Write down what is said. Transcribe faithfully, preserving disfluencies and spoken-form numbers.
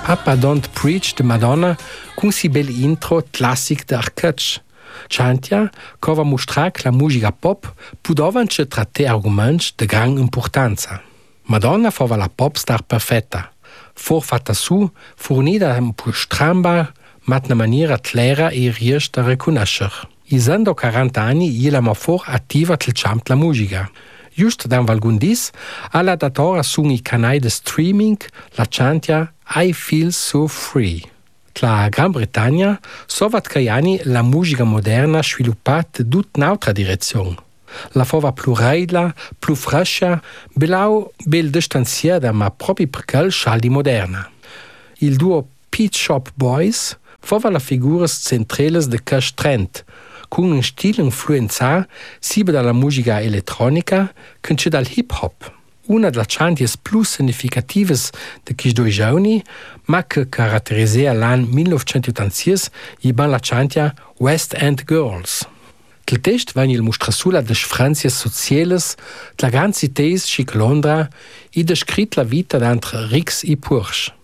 Papa Don't Preach de Madonna con si bel intro classic de Arcatch. Chantia, che va mostrare che la musica pop può trattare argomenti di grande importanza. Madonna fa la popstar perfetta. For fatta su, fornita un po' stramba, ma in maniera clara e riesce a riconoscere. I sendo quaranta anni, gliela ma for attiva il campo della musica. Just dan valgun dis, alla datora sun i canali di streaming la chantia I Feel So Free. La Gran Bretagna sovat caiani la musica moderna sviluppat tut un'altra direzione. La fova più reidla, più fresca, belau bel distanziata ma proprio per quel scialdi moderna. Il duo Pet Shop Boys fova la figura centrale de Cash Trent, con un stile influenzato sia dalla musica elettronica che dal hip-hop. Una delle chanties più significative di questi due giorni, ma che caratterizza l'anno millenovecentottantasei, è la chantia West End Girls. Il testo viene mostrato le differenze sociali, la grande città di Londra e descritto la vita entre ricchi e poveri.